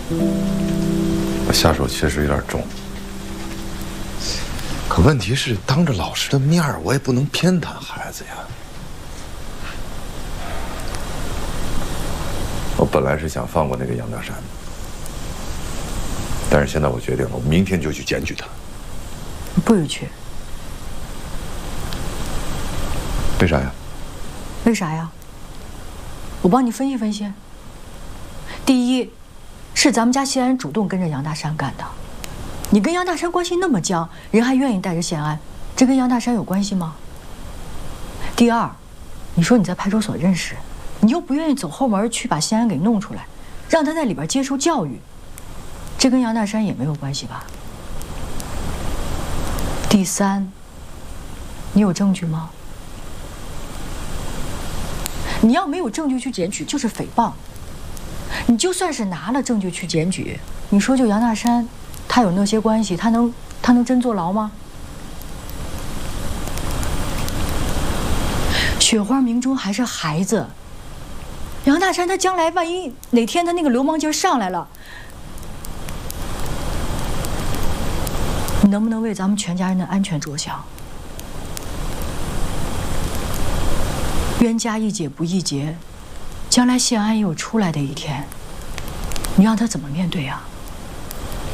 我下手确实有点重，可问题是，当着老师的面儿，我也不能偏袒孩子呀。我本来是想放过那个杨大山，但是现在我决定了，我明天就去检举他。 不许去。 为啥呀？ 为啥呀？我帮你分析分析。第一，是咱们家谢安主动跟着杨大山干的。你跟杨大山关系那么僵，人还愿意带着谢安，这跟杨大山有关系吗？第二，你说你在派出所认识，你又不愿意走后门去把谢安给弄出来，让他在里边接受教育，这跟杨大山也没有关系吧？第三，你有证据吗？你要没有证据去检举，就是诽谤。你就算是拿了证据去检举，你说就杨大山，他有那些关系，他能真坐牢吗？雪花明珠还是孩子，杨大山他将来万一哪天他那个流氓劲儿上来了，你能不能为咱们全家人的安全着想？冤家宜解不宜结，将来谢安也有出来的一天，你让他怎么面对啊？